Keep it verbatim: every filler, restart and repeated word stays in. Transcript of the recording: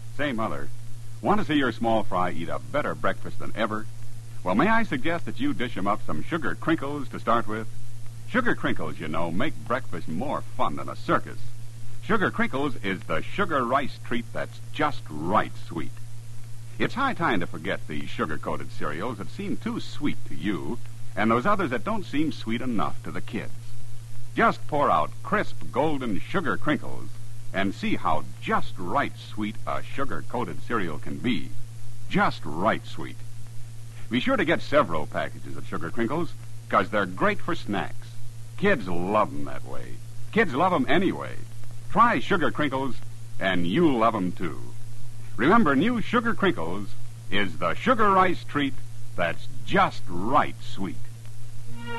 Say, Mother, want to see your small fry eat a better breakfast than ever? Well, may I suggest that you dish 'em up some sugar crinkles to start with? Sugar crinkles, you know, make breakfast more fun than a circus. Sugar crinkles is the sugar rice treat that's just right sweet. It's high time to forget these sugar-coated cereals that seem too sweet to you and those others that don't seem sweet enough to the kids. Just pour out crisp golden sugar crinkles and see how just right sweet a sugar-coated cereal can be. Just right sweet. Be sure to get several packages of sugar crinkles because they're great for snacks. Kids love 'em that way. Kids love 'em anyway. Try sugar crinkles and you'll love 'em too. Remember, new sugar crinkles is the sugar rice treat that's just right sweet.